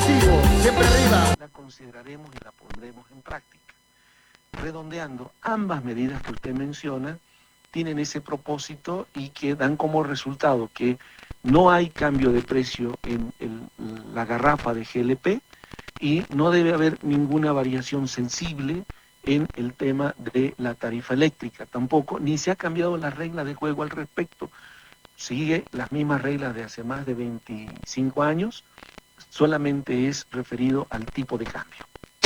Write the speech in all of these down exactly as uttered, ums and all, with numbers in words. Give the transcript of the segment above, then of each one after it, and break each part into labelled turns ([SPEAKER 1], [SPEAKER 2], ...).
[SPEAKER 1] progresivo, siempre arriba.
[SPEAKER 2] La consideraremos y la pondremos en práctica. Redondeando, ambas medidas que usted menciona tienen ese propósito y que dan como resultado que no hay cambio de precio en el, la garrafa de G L P y no debe haber ninguna variación sensible en el tema de la tarifa eléctrica tampoco, ni se ha cambiado la regla de juego al respecto. Sigue las mismas reglas de hace más de veinticinco años, solamente es referido al tipo de cambio.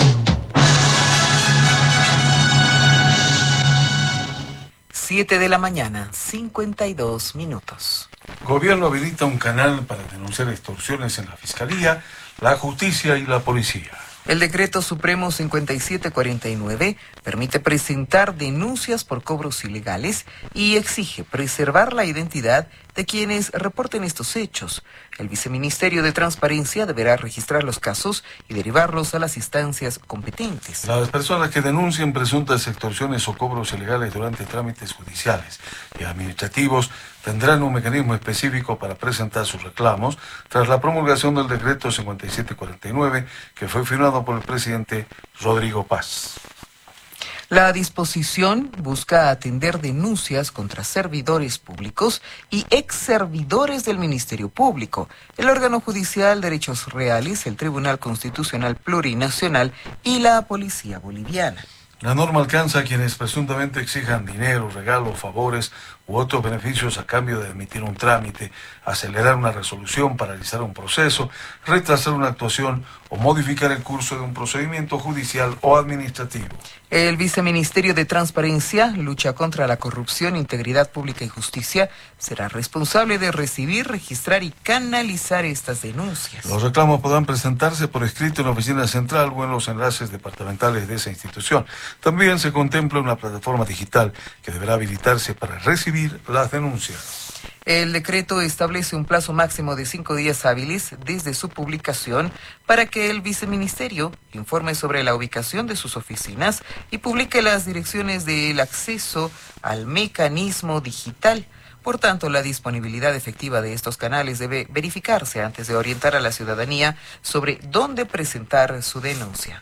[SPEAKER 3] siete de la mañana, cincuenta y dos minutos.
[SPEAKER 4] Gobierno habilita un canal para denunciar extorsiones en la Fiscalía, la Justicia y la Policía.
[SPEAKER 3] El decreto supremo cincuenta y siete cuarenta y nueve permite presentar denuncias por cobros ilegales y exige preservar la identidad de quienes reporten estos hechos. El Viceministerio de Transparencia deberá registrar los casos y derivarlos a las instancias competentes.
[SPEAKER 4] Las personas que denuncien presuntas extorsiones o cobros ilegales durante trámites judiciales y administrativos tendrán un mecanismo específico para presentar sus reclamos tras la promulgación del decreto cincuenta y siete cuarenta y nueve que fue firmado por el presidente Rodrigo Paz.
[SPEAKER 3] La disposición busca atender denuncias contra servidores públicos y ex servidores del Ministerio Público, el órgano judicial Derechos Reales, el Tribunal Constitucional Plurinacional y la Policía Boliviana.
[SPEAKER 4] La norma alcanza a quienes presuntamente exijan dinero, regalos, favores u otros beneficios a cambio de admitir un trámite, acelerar una resolución, paralizar un proceso, retrasar una actuación o modificar el curso de un procedimiento judicial o administrativo.
[SPEAKER 3] El Viceministerio de Transparencia, Lucha contra la Corrupción, Integridad Pública y Justicia será responsable de recibir, registrar y canalizar estas denuncias.
[SPEAKER 4] Los reclamos podrán presentarse por escrito en la oficina central o en los enlaces departamentales de esa institución. También se contempla una plataforma digital que deberá habilitarse para recibir las denuncias.
[SPEAKER 3] El decreto establece un plazo máximo de cinco días hábiles desde su publicación para que el viceministerio informe sobre la ubicación de sus oficinas y publique las direcciones del acceso al mecanismo digital. Por tanto, la disponibilidad efectiva de estos canales debe verificarse antes de orientar a la ciudadanía sobre dónde presentar su denuncia.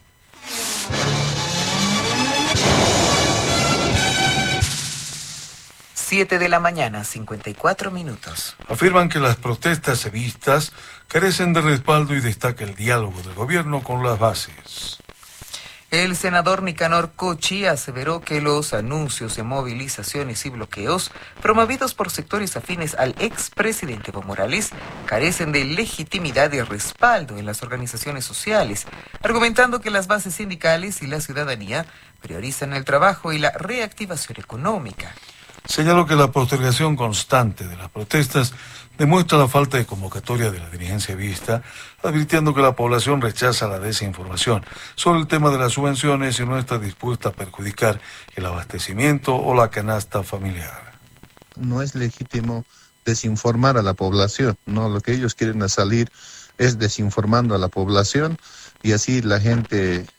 [SPEAKER 3] siete de la mañana, cincuenta y cuatro minutos.
[SPEAKER 4] Afirman que las protestas evistas carecen de respaldo y destaca el diálogo del gobierno con las bases.
[SPEAKER 3] El senador Nicanor Cochi aseveró que los anuncios de movilizaciones y bloqueos promovidos por sectores afines al expresidente Evo Morales carecen de legitimidad y respaldo en las organizaciones sociales, argumentando que las bases sindicales y la ciudadanía priorizan el trabajo y la reactivación económica.
[SPEAKER 4] Señaló que la postergación constante de las protestas demuestra la falta de convocatoria de la dirigencia evista, advirtiendo que la población rechaza la desinformación sobre el tema de las subvenciones y no está dispuesta a perjudicar el abastecimiento o la canasta familiar.
[SPEAKER 5] No es legítimo desinformar a la población, ¿no? Lo que ellos quieren salir es desinformando a la población y así la gente eh,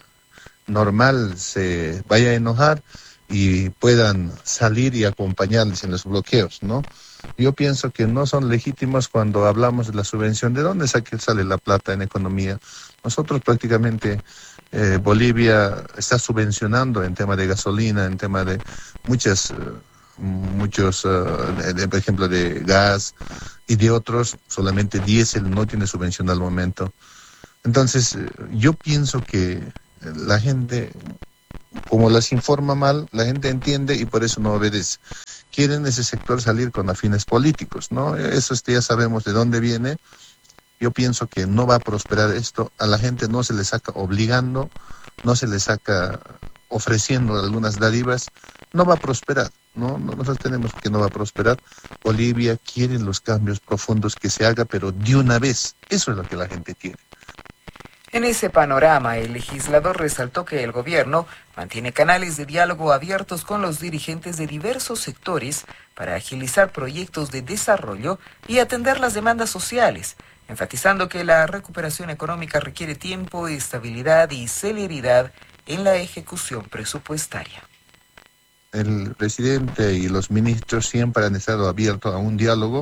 [SPEAKER 5] normal se vaya a enojar y puedan salir y acompañarles en los bloqueos, ¿no? Yo pienso que no son legítimos cuando hablamos de la subvención. ¿De dónde sale la plata en economía? Nosotros prácticamente, eh, Bolivia está subvencionando en tema de gasolina, en tema de muchas, uh, muchos, uh, de, de, por ejemplo, de gas y de otros, solamente diésel no tiene subvención al momento. Entonces, yo pienso que la gente, como las informa mal, la gente entiende y por eso no obedece. Quieren ese sector salir con afines políticos, ¿no? Eso ya sabemos de dónde viene. Yo pienso que no va a prosperar esto. A la gente no se le saca obligando, no se le saca ofreciendo algunas dádivas. No va a prosperar, ¿no? Nosotros tenemos que no va a prosperar. Bolivia quiere los cambios profundos que se haga, pero de una vez. Eso es lo que la gente quiere.
[SPEAKER 3] En ese panorama, el legislador resaltó que el gobierno mantiene canales de diálogo abiertos con los dirigentes de diversos sectores para agilizar proyectos de desarrollo y atender las demandas sociales, enfatizando que la recuperación económica requiere tiempo, estabilidad y celeridad en la ejecución presupuestaria.
[SPEAKER 5] El presidente y los ministros siempre han estado abiertos a un diálogo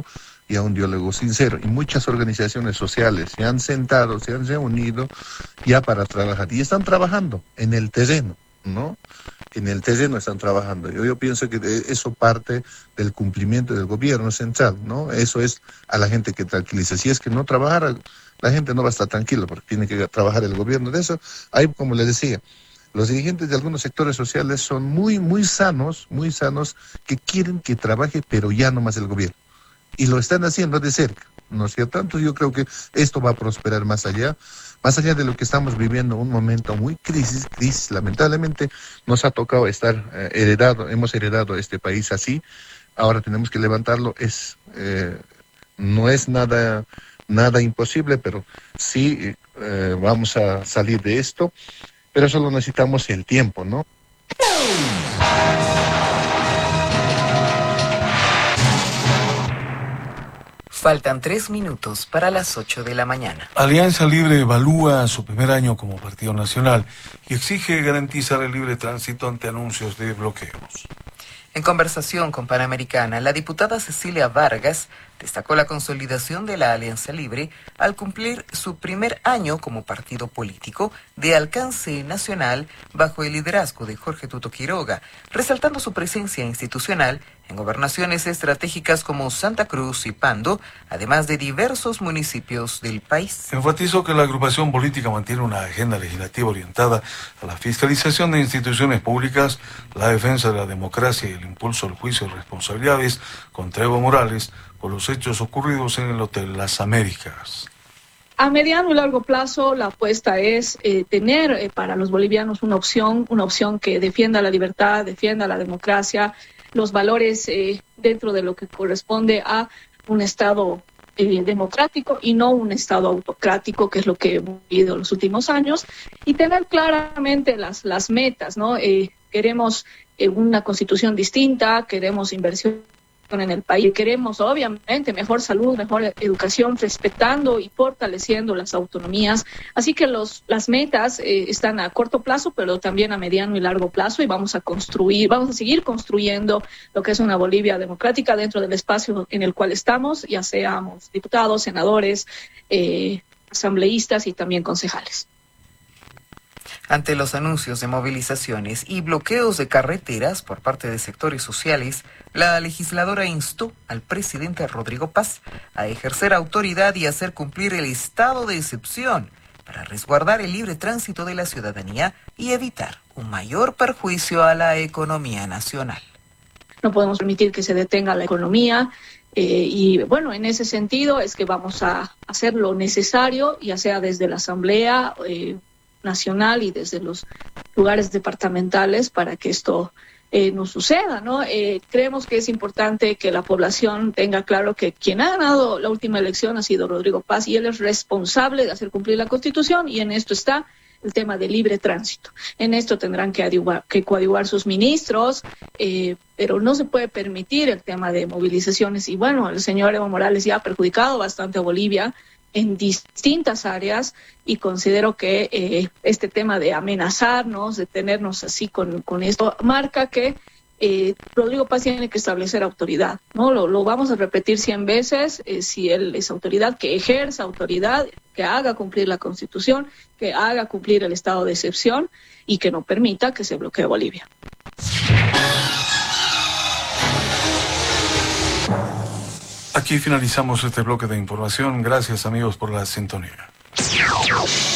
[SPEAKER 5] y a un diálogo sincero. Y muchas organizaciones sociales se han sentado, se han reunido ya para trabajar. Y están trabajando en el terreno, ¿no? En el terreno están trabajando. Yo, yo pienso que eso parte del cumplimiento del gobierno central, ¿no? Eso es a la gente que tranquiliza. Si es que no trabajara, la gente no va a estar tranquila porque tiene que trabajar el gobierno. De eso, hay, como les decía, los dirigentes de algunos sectores sociales son muy, muy sanos, muy sanos, que quieren que trabaje, pero ya no más el gobierno. Y lo están haciendo de cerca, ¿no es cierto? Entonces yo creo que esto va a prosperar más allá. Más allá de lo que estamos viviendo, un momento muy crisis, crisis, lamentablemente nos ha tocado estar eh, heredado, hemos heredado este país así, ahora tenemos que levantarlo, es eh, no es nada, nada imposible, pero sí eh, vamos a salir de esto, pero solo necesitamos el tiempo, ¿no?
[SPEAKER 3] Faltan tres minutos para las ocho de la mañana.
[SPEAKER 4] Alianza Libre evalúa su primer año como partido nacional y exige garantizar el libre tránsito ante anuncios de bloqueos.
[SPEAKER 3] En conversación con Panamericana, la diputada Cecilia Vargas destacó la consolidación de la Alianza Libre al cumplir su primer año como partido político de alcance nacional bajo el liderazgo de Jorge Tuto Quiroga, resaltando su presencia institucional en gobernaciones estratégicas como Santa Cruz y Pando, además de diversos municipios del país.
[SPEAKER 4] Enfatizó que la agrupación política mantiene una agenda legislativa orientada a la fiscalización de instituciones públicas, la defensa de la democracia y el impulso al juicio de responsabilidades contra Evo Morales por los hechos ocurridos en el Hotel Las Américas.
[SPEAKER 1] A mediano y largo plazo, la apuesta es eh, tener eh, para los bolivianos una opción, una opción que defienda la libertad, defienda la democracia, los valores eh, dentro de lo que corresponde a un Estado eh, democrático y no un Estado autocrático, que es lo que hemos vivido en los últimos años, y tener claramente las, las metas, ¿no? Eh, queremos eh, una constitución distinta, queremos inversión en el país, queremos obviamente mejor salud, mejor educación, respetando y fortaleciendo las autonomías, así que los las metas eh, están a corto plazo, pero también a mediano y largo plazo, y vamos a construir, vamos a seguir construyendo lo que es una Bolivia democrática dentro del espacio en el cual estamos, ya seamos diputados, senadores, eh, asambleístas y también concejales.
[SPEAKER 3] Ante los anuncios de movilizaciones y bloqueos de carreteras por parte de sectores sociales, la legisladora instó al presidente Rodrigo Paz a ejercer autoridad y hacer cumplir el estado de excepción para resguardar el libre tránsito de la ciudadanía y evitar un mayor perjuicio a la economía nacional.
[SPEAKER 1] No podemos permitir que se detenga la economía. Eh, y bueno, en ese sentido es que vamos a hacer lo necesario, ya sea desde la Asamblea eh, Nacional y desde los lugares departamentales, para que esto eh, no suceda, ¿no? Eh, creemos que es importante que la población tenga claro que quien ha ganado la última elección ha sido Rodrigo Paz, y él es responsable de hacer cumplir la Constitución, y en esto está el tema de libre tránsito. En esto tendrán que, adiugar, que coadyuvar sus ministros, eh, pero no se puede permitir el tema de movilizaciones. Y bueno, el señor Evo Morales ya ha perjudicado bastante a Bolivia en distintas áreas, y considero que eh, este tema de amenazarnos, de tenernos así con, con esto, marca que eh, Rodrigo Paz tiene que establecer autoridad, ¿no? Lo, lo vamos a repetir cien veces, eh, si él es autoridad, que ejerza autoridad, que haga cumplir la Constitución, que haga cumplir el estado de excepción y que no permita que se bloquee Bolivia.
[SPEAKER 4] Aquí finalizamos este bloque de información. Gracias, amigos, por la sintonía.